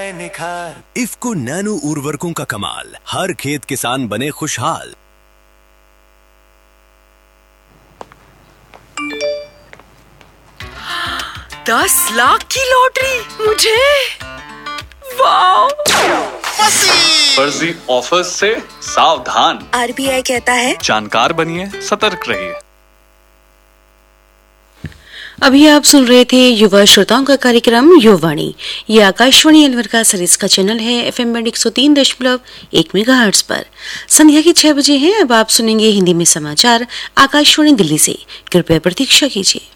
आए निखार। इफ्को नैनो उर्वरकों का कमाल, हर खेत किसान बने खुशहाल। ₹10 लाख की लॉटरी मुझे, वाह! फर्जी ऑफर्स से सावधान। RBI कहता है जानकार बनिए, सतर्क रहिए। अभी आप सुन रहे थे युवा श्रोताओं का कार्यक्रम युवावाणी। ये आकाशवाणी अलवर का सरिस का चैनल है FM बैंड 103.1 मेगाहर्ट्ज पर। संध्या के 6 बजे हैं। अब आप सुनेंगे हिंदी में समाचार आकाशवाणी दिल्ली से। कृपया प्रतीक्षा कीजिए।